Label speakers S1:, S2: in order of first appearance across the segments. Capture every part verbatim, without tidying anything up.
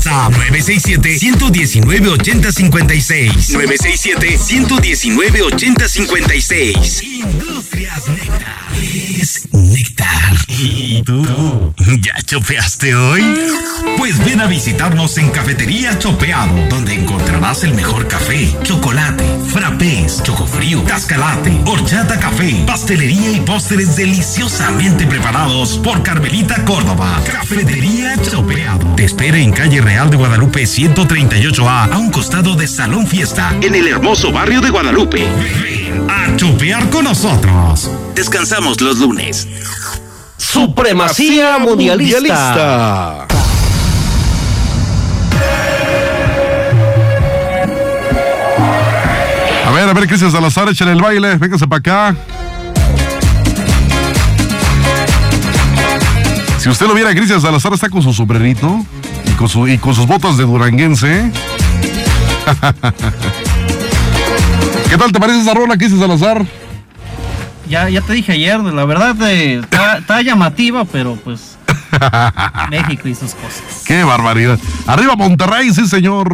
S1: WhatsApp nueve seis siete, uno uno nueve, ocho cero cinco seis. nueve seis siete, uno uno nueve, ocho cero cinco seis. Industrias Néctar. Es Néctar. ¿Y tú? ¿Ya chopeaste hoy? Pues ven a visitarnos en Cafetería Chopeado, donde encontrarás el mejor café, chocolate, frappés, chocofrío, cascalate, horchata café, pastelería y postres deliciosamente preparados por Carmelita Córdoba. Cafetería Chopeado te espera en calle Real de Guadalupe ciento treinta y ocho A, a un costado de Salón Fiesta, en el hermoso barrio de Guadalupe. Ven a chopear con nosotros. Descansamos los lunes.
S2: Supremacía mundialista. mundialista.
S3: A ver, a ver, Cristian Salazar, échale el baile, véngase para acá. Si usted lo viera, Cristian Salazar está con su sombrerito y con, su, y con sus botas de duranguense. ¿Qué tal te parece esa rola, Cristian Salazar?
S4: Ya, ya te dije ayer, la verdad eh, está, está llamativa, pero pues México y sus cosas.
S3: ¡Qué barbaridad! ¡Arriba Monterrey, sí señor!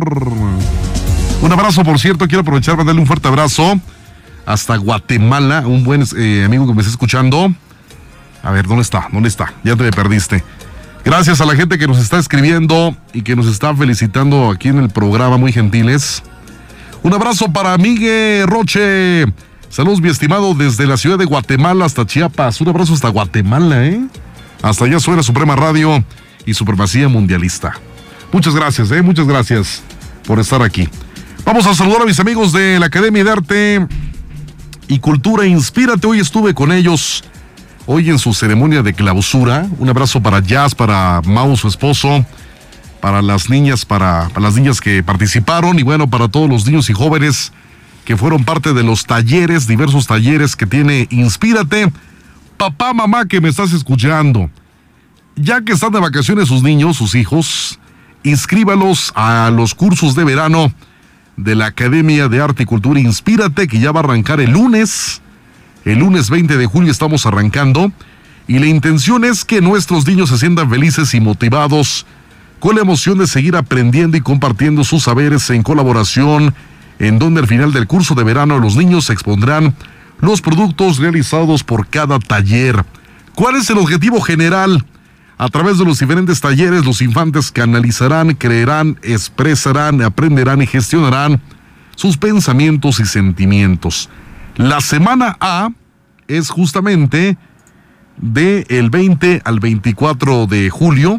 S3: Un abrazo, por cierto, quiero aprovechar para darle un fuerte abrazo hasta Guatemala, un buen eh, amigo que me está escuchando. A ver, ¿dónde está? ¿Dónde está? Ya te me perdiste. Gracias a la gente que nos está escribiendo y que nos está felicitando aquí en el programa, muy gentiles. Un abrazo para Miguel Roche. Saludos, mi estimado, desde la ciudad de Guatemala hasta Chiapas. Un abrazo hasta Guatemala, ¿eh? Hasta allá suena Suprema Radio y Supremacía Mundialista. Muchas gracias, ¿eh? Muchas gracias por estar aquí. Vamos a saludar a mis amigos de la Academia de Arte y Cultura Inspírate. Hoy estuve con ellos, hoy en su ceremonia de clausura. Un abrazo para Jazz, para Mau, su esposo, para las niñas, para, para las niñas que participaron y bueno, para todos los niños y jóvenes que fueron parte de los talleres, diversos talleres que tiene Inspírate. Papá, mamá, que me estás escuchando, ya que están de vacaciones sus niños, sus hijos, inscríbalos a los cursos de verano de la Academia de Arte y Cultura Inspírate, que ya va a arrancar el lunes. El lunes veinte de julio estamos arrancando, y la intención es que nuestros niños se sientan felices y motivados con la emoción de seguir aprendiendo y compartiendo sus saberes en colaboración, en donde al final del curso de verano los niños expondrán los productos realizados por cada taller. ¿Cuál es el objetivo general? A través de los diferentes talleres, los infantes canalizarán, creerán, expresarán, aprenderán y gestionarán sus pensamientos y sentimientos. La semana A es justamente del veinte al veinticuatro de julio,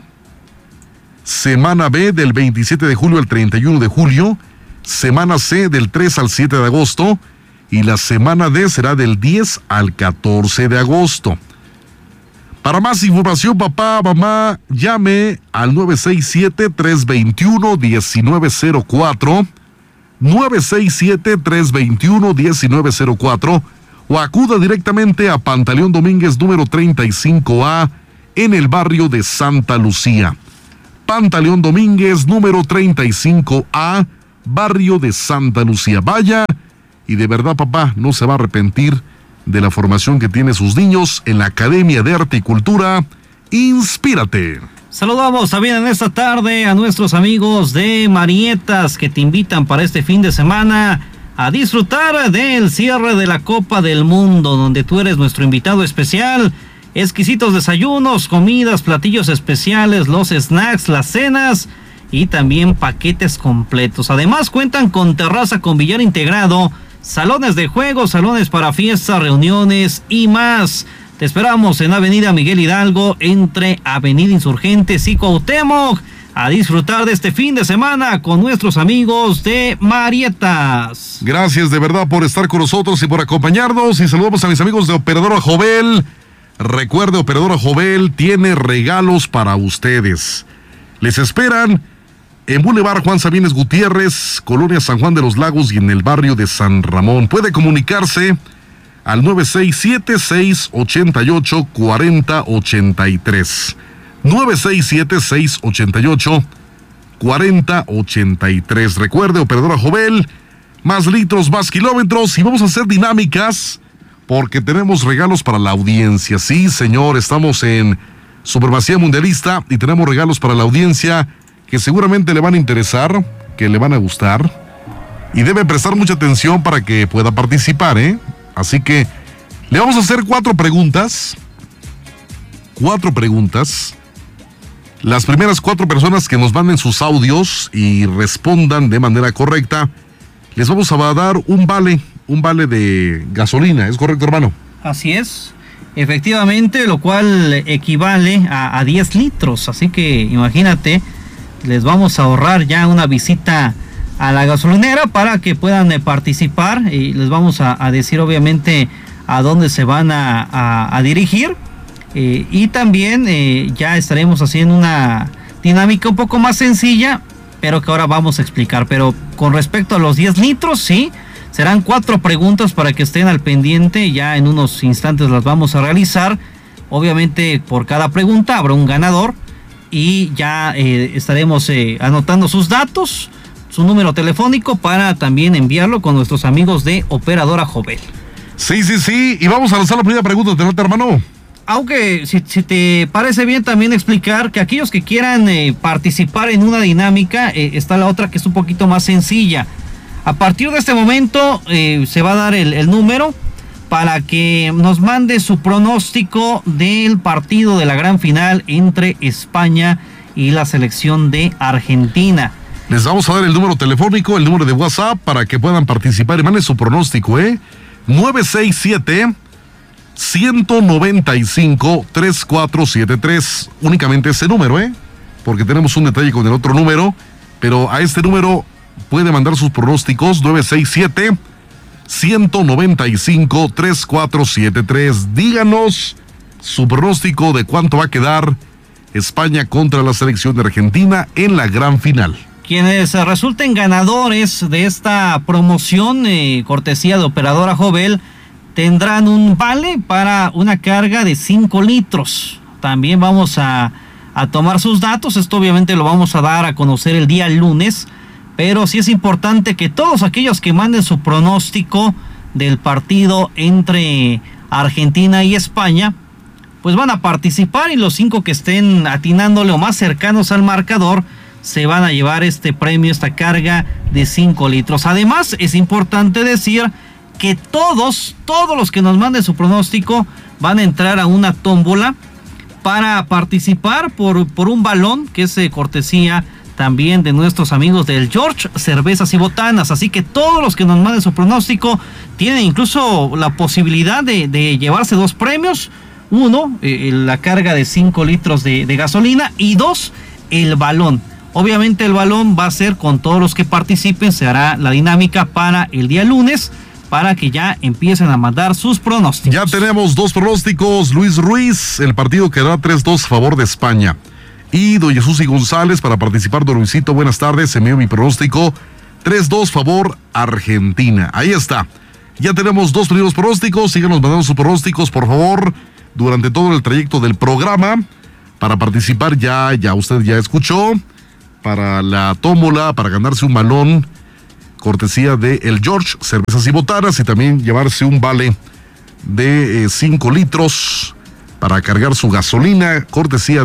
S3: semana B del veintisiete de julio al treinta y uno de julio, semana C del tres al siete de agosto y la semana D será del diez al catorce de agosto. Para más información, papá, mamá, llame al nueve seis siete, tres dos uno, uno nueve cero cuatro, nueve seis siete, tres dos uno, uno nueve cero cuatro, o acuda directamente a Pantaleón Domínguez número treinta y cinco A en el barrio de Santa Lucía. Pantaleón Domínguez número treinta y cinco A, barrio de Santa Lucía. Vaya, y de verdad, papá, no se va a arrepentir de la formación que tiene sus niños en la Academia de Arte y Cultura Inspírate.
S4: Saludamos también en esta tarde a nuestros amigos de Marietas, que te invitan para este fin de semana a disfrutar del cierre de la Copa del Mundo, donde tú eres nuestro invitado especial. Exquisitos desayunos, comidas, platillos especiales, los snacks, las cenas y también paquetes completos. Además cuentan con terraza con billar integrado, salones de juegos, salones para fiestas, reuniones y más. Te esperamos en Avenida Miguel Hidalgo, entre Avenida Insurgentes y Cuauhtémoc, a disfrutar de este fin de semana con nuestros amigos de Marietas.
S3: Gracias de verdad por estar con nosotros y por acompañarnos, y saludamos a mis amigos de Operadora Jovel. Recuerde, Operadora Jovel tiene regalos para ustedes. Les esperan en Boulevard Juan Sabines Gutiérrez, Colonia San Juan de los Lagos y en el barrio de San Ramón. Puede comunicarse al nueve seis siete, seis ocho ocho, cuatro cero ocho tres. nueve seis siete, seis ocho ocho, cuatro cero ocho tres. Recuerde, Operadora Jovel, más litros, más kilómetros, y vamos a hacer dinámicas porque tenemos regalos para la audiencia. Sí, señor, estamos en Supremacía Mundialista y tenemos regalos para la audiencia que seguramente le van a interesar, que le van a gustar, y debe prestar mucha atención para que pueda participar, ¿eh? Así que le vamos a hacer cuatro preguntas, cuatro preguntas. Las primeras cuatro personas que nos manden sus audios y respondan de manera correcta, les vamos a dar un vale, un vale de gasolina, ¿es correcto, hermano?
S4: Así es, efectivamente, lo cual equivale a, a diez litros, así que imagínate, les vamos a ahorrar ya una visita a la gasolinera para que puedan eh, participar, y les vamos a, a decir obviamente a dónde se van a, a, a dirigir, eh, y también eh, ya estaremos haciendo una dinámica un poco más sencilla, pero que ahora vamos a explicar. Pero con respecto a los diez litros, sí, serán cuatro preguntas para que estén al pendiente, ya en unos instantes las vamos a realizar. Obviamente por cada pregunta habrá un ganador y ya eh, estaremos eh, anotando sus datos, su número telefónico, para también enviarlo con nuestros amigos de Operadora Jovel.
S3: Sí, sí, sí, y vamos a lanzar la primera pregunta, ¿te nota, hermano?
S4: Aunque si, si te parece bien también explicar que aquellos que quieran eh, participar en una dinámica, eh, está la otra que es un poquito más sencilla. A partir de este momento eh, se va a dar el, el número para que nos mande su pronóstico del partido de la gran final entre España y la selección de Argentina.
S3: Les vamos a dar el número telefónico, el número de WhatsApp para que puedan participar y manden su pronóstico, ¿eh? nueve seis siete, uno nueve cinco, tres cuatro siete tres. Únicamente ese número, ¿eh? Porque tenemos un detalle con el otro número, pero a este número puede mandar sus pronósticos, nueve seis siete, uno nueve cinco, tres cuatro siete tres. Díganos su pronóstico de cuánto va a quedar España contra la selección de Argentina en la gran final.
S4: Quienes resulten ganadores de esta promoción, eh, cortesía de Operadora Jovel, tendrán un vale para una carga de cinco litros. También vamos a, a tomar sus datos. Esto obviamente lo vamos a dar a conocer el día lunes, pero sí es importante que todos aquellos que manden su pronóstico del partido entre Argentina y España, pues van a participar, y los cinco que estén atinándole o más cercanos al marcador se van a llevar este premio, esta carga de cinco litros. Además, es importante decir que todos, todos los que nos manden su pronóstico van a entrar a una tómbola para participar por, por un balón que es eh, cortesía también de nuestros amigos del George Cervezas y Botanas. Así que todos los que nos manden su pronóstico tienen incluso la posibilidad de, de llevarse dos premios. Uno, eh, la carga de cinco litros de, de gasolina, y dos, el balón. Obviamente el balón va a ser con todos los que participen, se hará la dinámica para el día lunes, para que ya empiecen a mandar sus pronósticos.
S3: Ya tenemos dos pronósticos. Luis Ruiz, el partido quedará tres dos a favor de España. Y Don Jesús y González, para participar, Don Luisito, buenas tardes, envío mi pronóstico, tres dos favor Argentina. Ahí está, ya tenemos dos primeros pronósticos. Síganos mandando sus pronósticos, por favor, durante todo el trayecto del programa. Para participar, ya, ya usted ya escuchó, para la tómbola, para ganarse un balón, cortesía de El George, Cervezas y Botanas, y también llevarse un vale de cinco litros para cargar su gasolina, cortesía